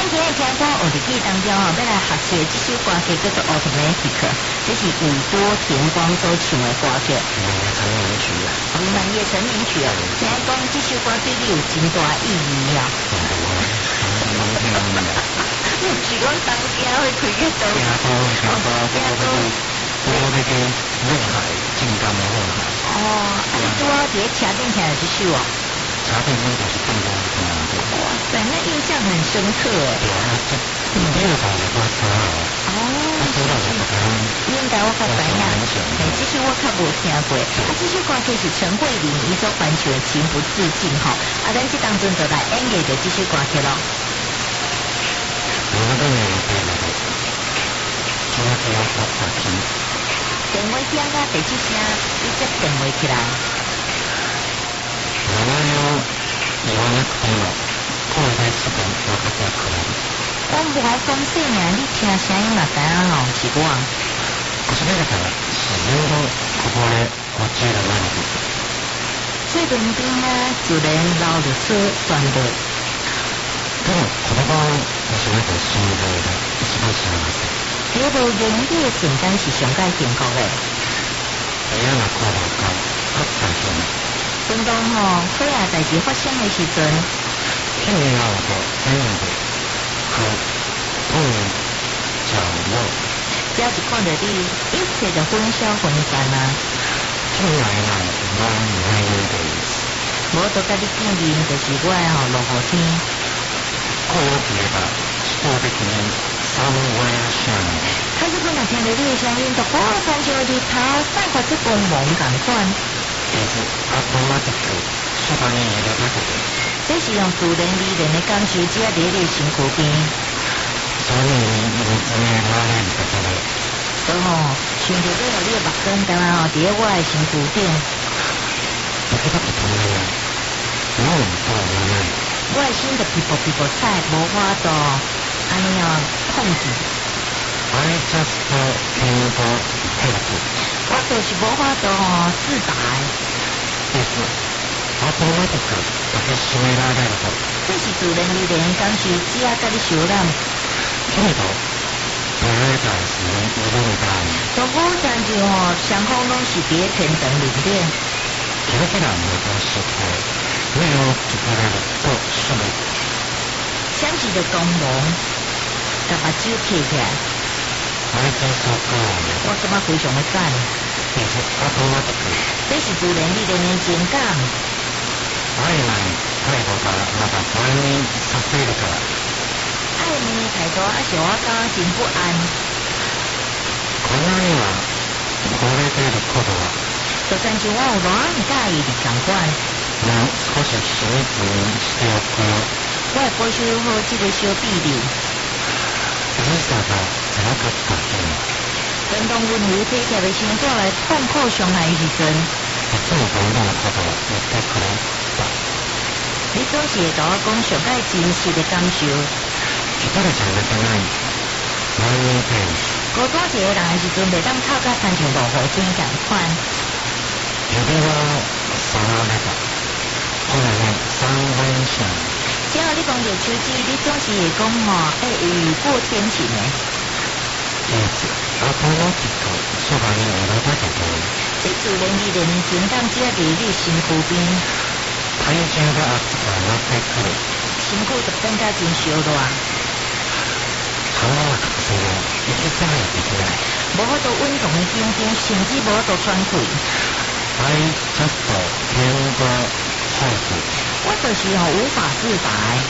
今日听讲学日记当中要来学习的这首歌曲叫做《Automatic》，这是宇多田光所唱的歌曲。 成名曲啊！ 满夜成名曲哦，听讲这首歌对你有真大意义啊！是讲当家会开个刀， 我那个怒海，金刚的怒海。 哦，你拄好伫车顶听的这首哦。 茶店那个是更加听的。 哇塞，那印象很深刻哎。 对啊，这第二场也发车啊。 哦， 收到什么？ 应该我较知影，哎，这首我较无听过。啊，这首歌曲是陈慧琳伊所翻唱的《情不自禁》吼。啊，咱这当中就来演绎着这首歌曲咯。 我那个电话发听。 电话响啊，第七声，你接电话起来。 名前を言わなくても声ですぐ分かってくれる。 我无讲啥名，你听声音嘛知影咯，是我。 腰ベルから自然とこぼれ落ちる何か。 最边边啊，自然流着水转落。 でもこの場合初めて心臓が一番幸せ。 这无言语的瞬间是上界幸福的。 嫌な行動があった日に。 当当吼，所有代志发生的时阵， 天に会うと全部不角落。 只要是看到你，一切就分消分散啊。 天に会えないlong rainy days。 无就甲你见面，就是我的吼落雨天。 声を聞けば自動的にsomewhere shine。 可是我若听到你的声音，就好亲像日头散发出光芒同款。 is automatic そばにいるだけで。 这是用自然而然的感受，只要伫你身躯边。 そういう見つめられるだけで。 就吼，想着你互你的目光，当然吼，伫咧我的身躯顶。 時々止めない。何とは言わない。 我的心就噼噗噼噗菜，无法度安尼哦控制。 I just can't help。 我就是无法度吼自拔。 is automatic 抱きしめられると。 这是自然而然的感受，只要甲你相攬。 君とパラダイスにいるみたい。 就好像就吼双方拢是伫咧天堂里面。 キラキラ昔って目をつぶれるとすぐ。 闪起的光芒，甲目睭闭起来。 I think so good。 我感觉非常的赞。 is automatic。 这是自然而然的情感。 会えない態度がまた不安にさせるから。 暧昧的态度啊，是我感觉真不安。 こんなには惚れてることは。 就算是我有偌唔介意你同款。 もう少し秘密にしておくよ。 我会保守好这个小秘密。 あなたが辛かった日に。 当当温柔体贴的星座来痛苦伤害时阵。 いつも僕のことを言ってくれた。 你总是会甲我讲上界真实的感受。 一人じゃ泣けないrainy days。 孤单一个人的时阵，袂当透甲亲像落雨天共款。 指輪を触ればほらね三分線。 只要你讲着手指，你总是会讲吼，雨过天晴的。 is automatic そばにいるだけで。 这自然而然的情感，只要伫你身躯边。 体重が上がってくる。 身躯就变甲真烧热。 鼻はかせる。息さえできない。 无法度稳重的紧张，甚至无法度喘气。 I just can't help。 我就是无法自拔。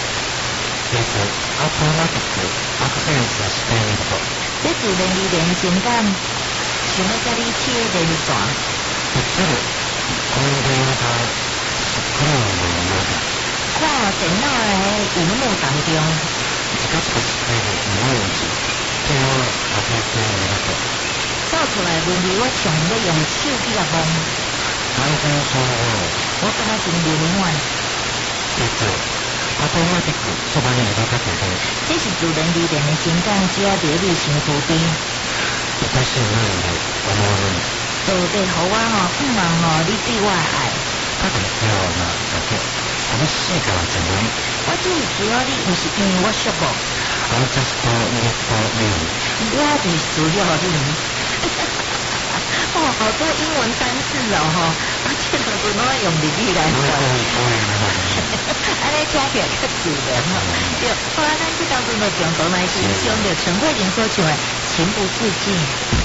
is automatic アクセントしてみると。 这自然而然的情感，想要甲你切连线。 映るコンベヤがスクリーンのようだ。 看电脑的荧幕当中。 チカチカしているイメージ。手を当ててみると。 照出来问题，我想要用手去甲摸。 完全そう。 我感觉真温暖。 is automatic そばにいるだけで。 这是自然而然的情感，只要伫你身躯边。 愛しいなんで思うのに。 到底互我毋望你对我的爱。 ただようなだけ。寂しいからじゃない。 我只是需要你，毋是因为我寂寞。 just look for you。 我就是资料你。哦，好多英文单字哦，我这当中拢要用日语来说。安尼听起来较自然哈。对，好啊，咱这当中的中国来是用着陈慧琳所唱的《情不自禁》。